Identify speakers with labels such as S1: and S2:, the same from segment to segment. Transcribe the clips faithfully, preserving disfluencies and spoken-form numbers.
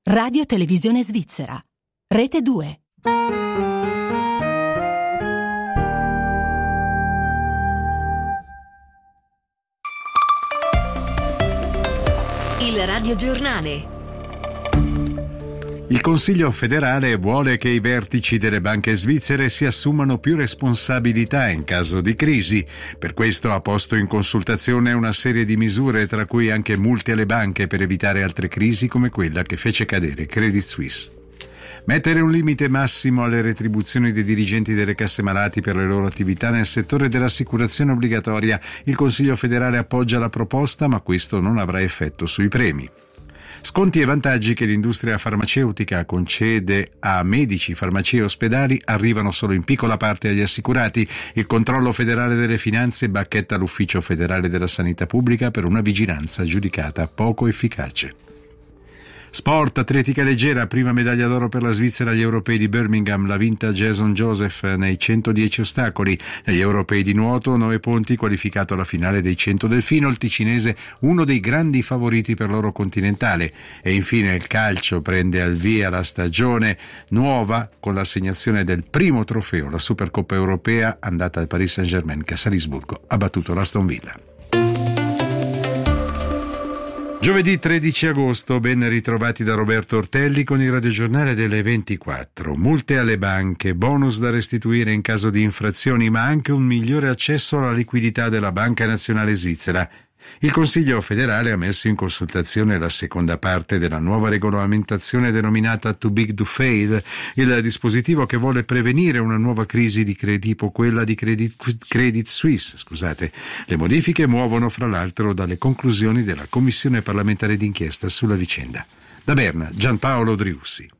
S1: Radio Televisione Svizzera. Rete due. Il radiogiornale.
S2: Il Consiglio federale vuole che i vertici delle banche svizzere si assumano più responsabilità in caso di crisi. Per questo ha posto in consultazione una serie di misure, tra cui anche multe alle banche per evitare altre crisi come quella che fece cadere Credit Suisse. Mettere un limite massimo alle retribuzioni dei dirigenti delle casse malati per le loro attività nel settore dell'assicurazione obbligatoria. Il Consiglio federale appoggia la proposta, ma questo non avrà effetto sui premi. Sconti e vantaggi che l'industria farmaceutica concede a medici, farmacie e ospedali arrivano solo in piccola parte agli assicurati. Il controllo federale delle finanze bacchetta l'Ufficio federale della sanità pubblica per una vigilanza giudicata poco efficace. Sport, atletica leggera, prima medaglia d'oro per la Svizzera agli europei di Birmingham, l'ha vinta Jason Joseph nei centodieci ostacoli. Negli europei di nuoto, Noè Ponti qualificato alla finale dei cento delfino, il ticinese uno dei grandi favoriti per l'oro continentale. E infine il calcio prende al via la stagione nuova con l'assegnazione del primo trofeo, la Supercoppa europea andata al Paris Saint-Germain che a Salisburgo ha battuto l'Aston Villa. Giovedì tredici agosto, ben ritrovati da Roberto Ortelli con il radiogiornale delle ventiquattro. Multe alle banche, bonus da restituire in caso di infrazioni, ma anche un migliore accesso alla liquidità della Banca Nazionale Svizzera. Il Consiglio federale ha messo in consultazione la seconda parte della nuova regolamentazione denominata Too Big to Fail, il dispositivo che vuole prevenire una nuova crisi di credito tipo quella di Credit, Credit Suisse. Scusate. Le modifiche muovono fra l'altro dalle conclusioni della Commissione parlamentare d'inchiesta sulla vicenda. Da Berna, Gianpaolo Driussi.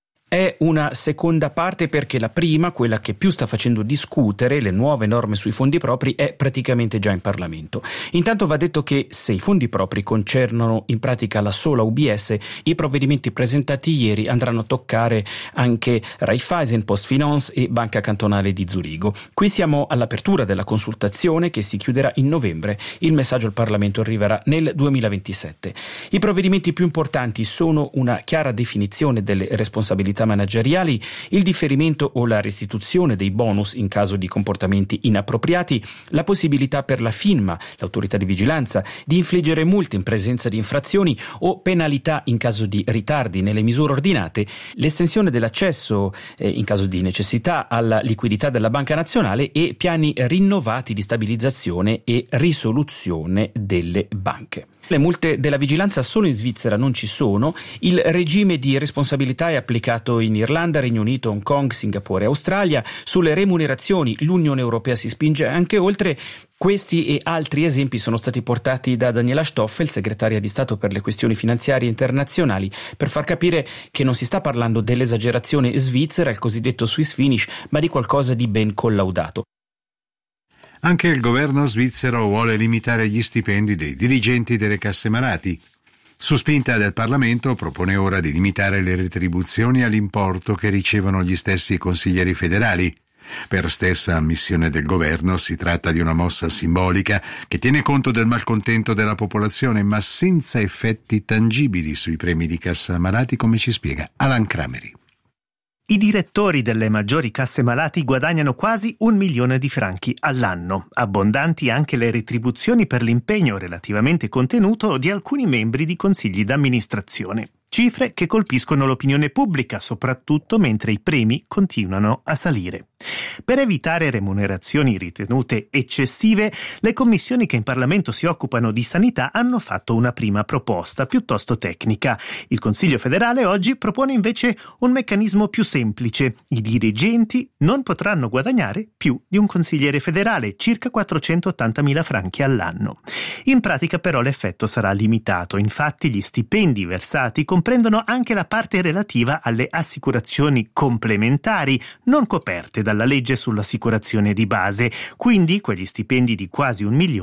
S3: È una seconda parte perché la prima, quella che più sta facendo discutere le nuove norme sui fondi propri, è praticamente già in Parlamento. Intanto va detto che se i fondi propri concernono in pratica la sola U B S, i provvedimenti presentati ieri andranno a toccare anche Raiffeisen, Postfinance e Banca Cantonale di Zurigo. Qui siamo all'apertura della consultazione che si chiuderà in novembre. Il messaggio al Parlamento arriverà nel duemilaventisette. I provvedimenti più importanti sono una chiara definizione delle responsabilità manageriali, il differimento o la restituzione dei bonus in caso di comportamenti inappropriati, la possibilità per la FINMA, l'autorità di vigilanza, di infliggere multe in presenza di infrazioni o penalità in caso di ritardi nelle misure ordinate, l'estensione dell'accesso eh, in caso di necessità alla liquidità della Banca Nazionale e piani rinnovati di stabilizzazione e risoluzione delle banche. Le multe della vigilanza solo in Svizzera non ci sono. Il regime di responsabilità è applicato in Irlanda, Regno Unito, Hong Kong, Singapore e Australia. Sulle remunerazioni l'Unione Europea si spinge anche oltre. Questi e altri esempi sono stati portati da Daniela Stoffel, segretaria di Stato per le questioni finanziarie internazionali, per far capire che non si sta parlando dell'esagerazione svizzera, il cosiddetto Swiss finish, ma di qualcosa di ben collaudato.
S2: Anche il governo svizzero vuole limitare gli stipendi dei dirigenti delle casse malati. Su spinta del Parlamento propone ora di limitare le retribuzioni all'importo che ricevono gli stessi consiglieri federali. Per stessa ammissione del governo si tratta di una mossa simbolica che tiene conto del malcontento della popolazione, ma senza effetti tangibili sui premi di cassa malati, come ci spiega Alan Crameri.
S4: I direttori delle maggiori casse malati guadagnano quasi un milione di franchi all'anno. Abbondanti anche le retribuzioni per l'impegno relativamente contenuto di alcuni membri di consigli d'amministrazione. Cifre che colpiscono l'opinione pubblica, soprattutto mentre i premi continuano a salire. Per evitare remunerazioni ritenute eccessive, le commissioni che in Parlamento si occupano di sanità hanno fatto una prima proposta piuttosto tecnica. Il Consiglio federale oggi propone invece un meccanismo più semplice. I dirigenti non potranno guadagnare più di un consigliere federale, circa quattrocentottantamila franchi all'anno. In pratica però l'effetto sarà limitato. Infatti gli stipendi versati comprendono anche la parte relativa alle assicurazioni complementari non coperte dalla legge sull'assicurazione di base, quindi quegli stipendi di quasi un milione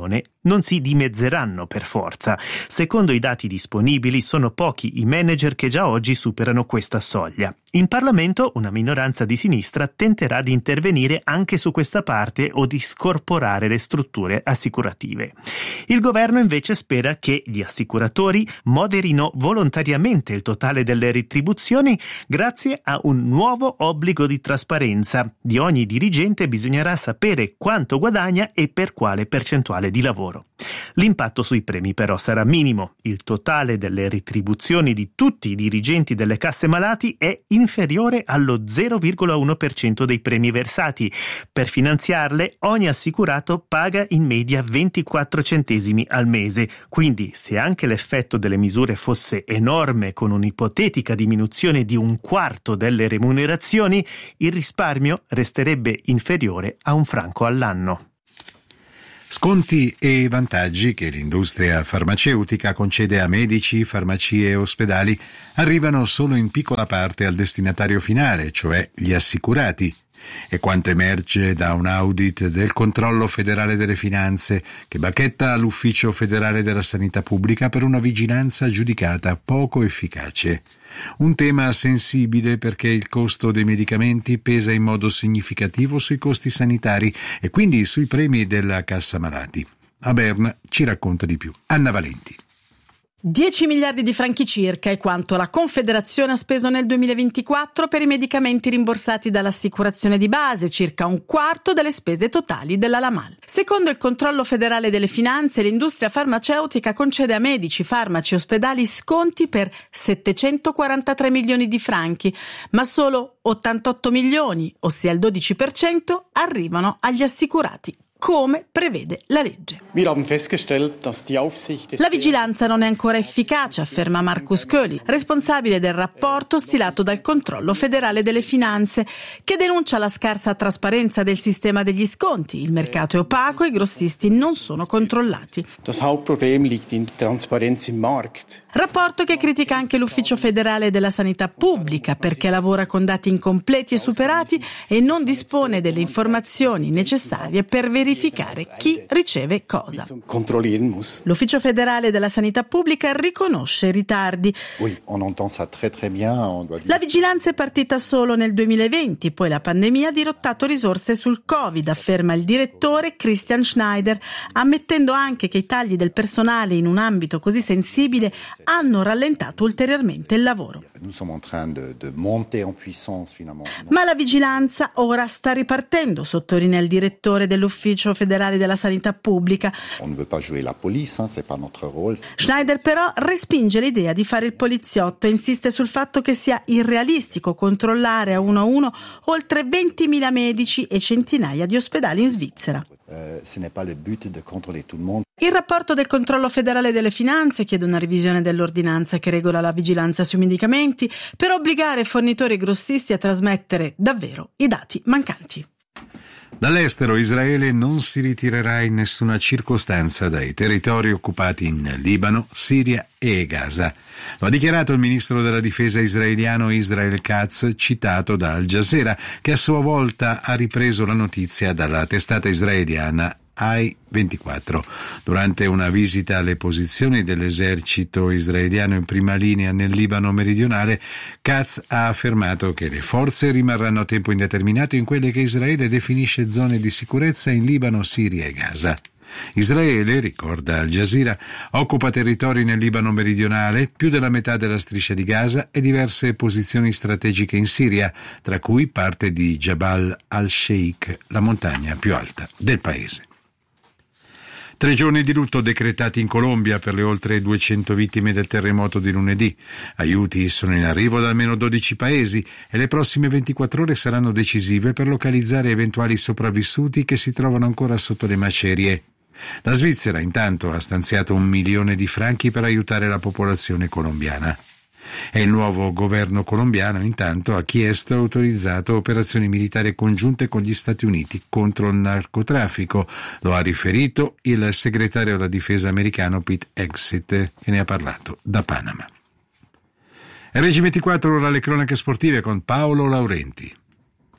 S4: non si dimezzeranno per forza. Secondo i dati disponibili sono pochi i manager che già oggi superano questa soglia. In Parlamento una minoranza di sinistra tenterà di intervenire anche su questa parte o di scorporare le strutture assicurative. Il governo invece spera che gli assicuratori moderino volontariamente il totale delle retribuzioni grazie a un nuovo obbligo di trasparenza. Di ogni dirigente bisognerà sapere quanto guadagna e per quale percentuale di lavoro. L'impatto sui premi però sarà minimo. Il totale delle retribuzioni di tutti i dirigenti delle casse malati è inferiore allo zero virgola uno per cento dei premi versati. Per finanziarle ogni assicurato paga in media ventiquattro centesimi al mese. Quindi se anche l'effetto delle misure fosse enorme con un'ipotetica diminuzione di un quarto delle remunerazioni, il risparmio resterebbe inferiore a un franco all'anno.
S2: Sconti e vantaggi che l'industria farmaceutica concede a medici, farmacie e ospedali arrivano solo in piccola parte al destinatario finale, cioè gli assicurati. È quanto emerge da un audit del Controllo Federale delle Finanze che bacchetta l'Ufficio Federale della Sanità Pubblica per una vigilanza giudicata poco efficace. Un tema sensibile perché il costo dei medicamenti pesa in modo significativo sui costi sanitari e quindi sui premi della cassa malati. A Berna ci racconta di più Anna Valenti.
S5: dieci miliardi di franchi circa è quanto la Confederazione ha speso nel duemilaventiquattro per i medicamenti rimborsati dall'assicurazione di base, circa un quarto delle spese totali della Lamal. Secondo il Controllo Federale delle Finanze, l'industria farmaceutica concede a medici, farmaci e ospedali sconti per settecentoquarantatré milioni di franchi, ma solo ottantotto milioni, ossia il dodici per cento, arrivano agli assicurati, come prevede la legge. La vigilanza non è ancora efficace, afferma Markus Köhli, responsabile del rapporto stilato dal Controllo Federale delle Finanze, che denuncia la scarsa trasparenza del sistema degli sconti. Il mercato è opaco e i grossisti non sono controllati. Rapporto che critica anche l'Ufficio Federale della Sanità Pubblica perché lavora con dati incompleti e superati e non dispone delle informazioni necessarie per verificare verificare chi riceve cosa. L'Ufficio Federale della Sanità Pubblica riconosce i ritardi. La vigilanza è partita solo nel duemilaventi, poi la pandemia ha dirottato risorse sul Covid, afferma il direttore Christian Schneider, ammettendo anche che i tagli del personale in un ambito così sensibile hanno rallentato ulteriormente il lavoro. Ma la vigilanza ora sta ripartendo, sottolinea il direttore dell'Ufficio Federale della Sanità Pubblica. Schneider però respinge l'idea di fare il poliziotto e insiste sul fatto che sia irrealistico controllare a uno a uno oltre ventimila medici e centinaia di ospedali in Svizzera. Il rapporto del Controllo Federale delle Finanze chiede una revisione dell'ordinanza che regola la vigilanza sui medicamenti per obbligare fornitori e grossisti a trasmettere davvero i dati mancanti.
S2: Dall'estero Israele non si ritirerà in nessuna circostanza dai territori occupati in Libano, Siria e Gaza. Lo ha dichiarato il ministro della difesa israeliano Israel Katz, citato da Al Jazeera, che a sua volta ha ripreso la notizia dalla testata israeliana I ventiquattro. Durante una visita alle posizioni dell'esercito israeliano in prima linea nel Libano meridionale, Katz ha affermato che le forze rimarranno a tempo indeterminato in quelle che Israele definisce zone di sicurezza in Libano, Siria e Gaza. Israele, ricorda Al Jazeera, occupa territori nel Libano meridionale, più della metà della striscia di Gaza e diverse posizioni strategiche in Siria, tra cui parte di Jabal al-Sheikh, la montagna più alta del paese. Tre giorni di lutto decretati in Colombia per le oltre duecento vittime del terremoto di lunedì. Aiuti sono in arrivo da almeno dodici paesi e le prossime ventiquattro ore saranno decisive per localizzare eventuali sopravvissuti che si trovano ancora sotto le macerie. La Svizzera intanto ha stanziato un milione di franchi per aiutare la popolazione colombiana. E il nuovo governo colombiano intanto ha chiesto e autorizzato operazioni militari congiunte con gli Stati Uniti contro il narcotraffico. Lo ha riferito il segretario della difesa americano Pete Hegseth, che ne ha parlato da Panama. R G ventiquattro, ora le cronache sportive con Paolo Laurenti.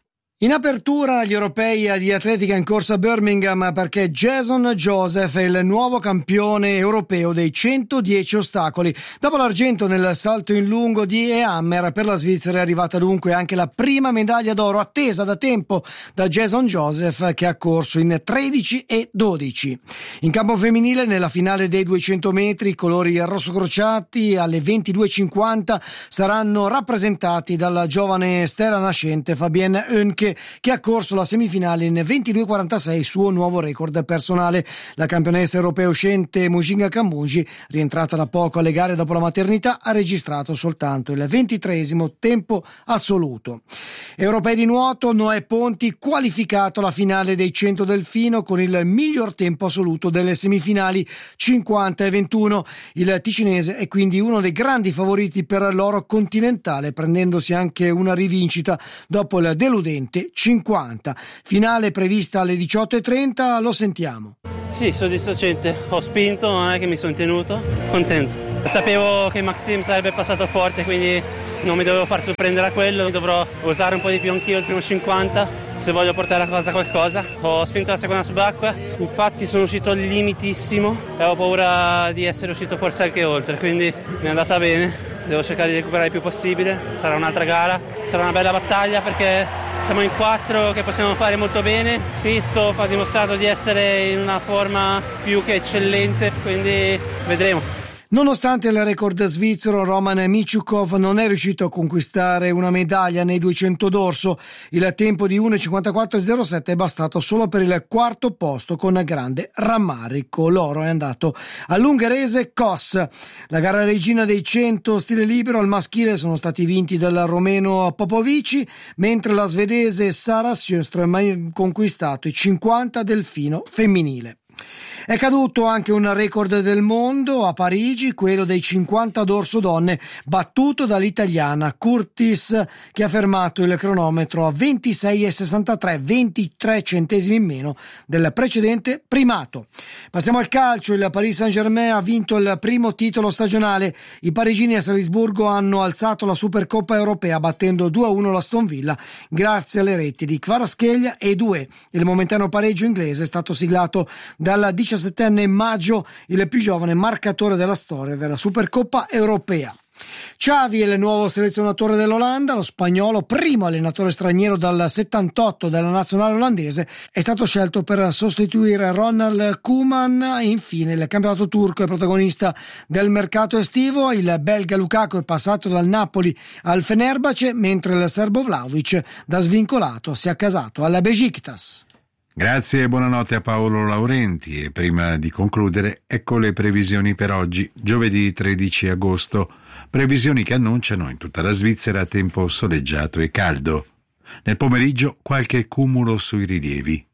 S6: In apertura agli europei di atletica in corsa a Birmingham, perché Jason Joseph è il nuovo campione europeo dei centodieci ostacoli. Dopo l'argento nel salto in lungo di Ehammer, per la Svizzera è arrivata dunque anche la prima medaglia d'oro attesa da tempo da Jason Joseph, che ha corso in tredici e dodici. In campo femminile, nella finale dei duecento metri, i colori rossocrociati alle ventidue e cinquanta saranno rappresentati dalla giovane stella nascente Fabienne Oehnke, che ha corso la semifinale in ventidue e quarantasei, suo nuovo record personale. La campionessa europea uscente Mujinga Kambunji, rientrata da poco alle gare dopo la maternità, ha registrato soltanto il ventitreesimo tempo assoluto. Europei di nuoto, Noè Ponti qualificato alla finale dei cento delfino con il miglior tempo assoluto delle semifinali, cinquanta e ventuno. Il ticinese è quindi uno dei grandi favoriti per l'oro continentale, prendendosi anche una rivincita dopo il deludente cinquanta. Finale prevista alle diciotto e trenta, lo sentiamo.
S7: Sì, soddisfacente, ho spinto, non è che mi sono tenuto, contento. Sapevo che Maxime sarebbe passato forte, quindi non mi dovevo far sorprendere a quello, dovrò usare un po' di più anch'io il primo cinquanta se voglio portare a casa qualcosa. Ho spinto la seconda subacquea, infatti sono uscito al limitissimo e avevo paura di essere uscito forse anche oltre, quindi mi è andata bene. Devo cercare di recuperare il più possibile, sarà un'altra gara, sarà una bella battaglia perché siamo in quattro che possiamo fare molto bene. Christoph ha dimostrato di essere in una forma più che eccellente, quindi vedremo.
S6: Nonostante il record svizzero, Roman Michukov non è riuscito a conquistare una medaglia nei duecento dorso. Il tempo di uno e cinquantaquattro e zero sette è bastato solo per il quarto posto, con grande rammarico. L'oro è andato all'ungherese Kos. La gara regina dei cento stile libero al maschile sono stati vinti dal romeno Popovici, mentre la svedese Sara Sjöström ha conquistato i cinquanta delfino femminile. È caduto anche un record del mondo a Parigi, quello dei cinquanta dorso donne, battuto dall'italiana Curtis, che ha fermato il cronometro a ventisei e sessantatré, ventitré centesimi in meno del precedente primato. Passiamo al calcio. Il Paris Saint-Germain ha vinto il primo titolo stagionale. I parigini a Salisburgo hanno alzato la Supercoppa europea battendo due a uno l'Aston Villa grazie alle reti di Kvaratskhelia e Doué. Il momentaneo pareggio inglese è stato siglato dalla diciassettenne Maggio, il più giovane marcatore della storia della Supercoppa europea. Xavi è il nuovo selezionatore dell'Olanda. Lo spagnolo, primo allenatore straniero dal settantotto della nazionale olandese, è stato scelto per sostituire Ronald Koeman. E infine il campionato turco è protagonista del mercato estivo. Il belga Lukaku è passato dal Napoli al Fenerbahce, mentre il serbo Vlahovic, da svincolato, si è accasato alla Besiktas.
S2: Grazie e buonanotte a Paolo Laurenti. E prima di concludere, ecco le previsioni per oggi, giovedì tredici agosto. Previsioni che annunciano in tutta la Svizzera tempo soleggiato e caldo. Nel pomeriggio qualche cumulo sui rilievi.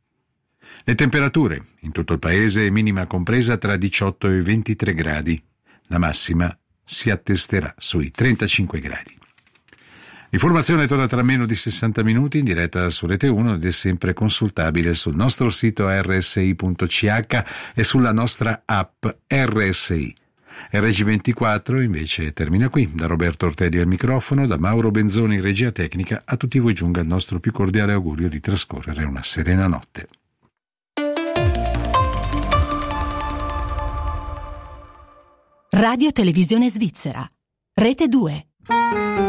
S2: Le temperature in tutto il paese minima compresa tra diciotto e ventitré gradi. La massima si attesterà sui trentacinque gradi. L'informazione torna tra meno di sessanta minuti in diretta su Rete uno ed è sempre consultabile sul nostro sito erre esse i punto ci acca e sulla nostra app erre esse i. erre gi ventiquattro invece termina qui. Da Roberto Ortelli al microfono, da Mauro Benzoni in regia tecnica, a tutti voi giunga il nostro più cordiale augurio di trascorrere una serena notte.
S1: Radio Televisione Svizzera, Rete due.